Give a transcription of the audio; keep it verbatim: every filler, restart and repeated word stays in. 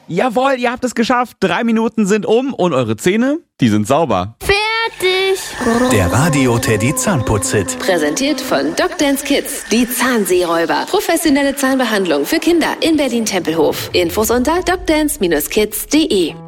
Jawohl, ihr habt es geschafft. Drei Minuten sind um und eure Zähne, die sind sauber. Fertig. Der Radio Teddy Zahnputz-Hit. Präsentiert von Docdance Kids. Die Zahnseeräuber. Professionelle Zahnbehandlung für Kinder in Berlin-Tempelhof. Infos unter docdance Bindestrich kids punkt de.